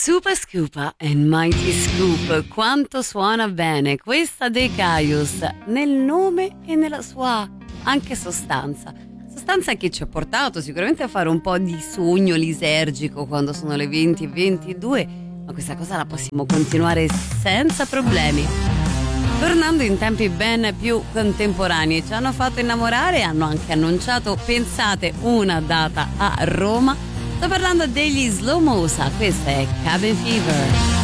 Super Scupa e Mighty Scoop, quanto suona bene questa dei Caius nel nome e nella sua anche sostanza che ci ha portato sicuramente a fare un po' di sogno lisergico quando sono le 20:22, ma questa cosa la possiamo continuare senza problemi. Tornando in tempi ben più contemporanei, ci hanno fatto innamorare e hanno anche annunciato, pensate, una data a Roma. Sto parlando degli Slow Mosa, questa è Cabin Fever.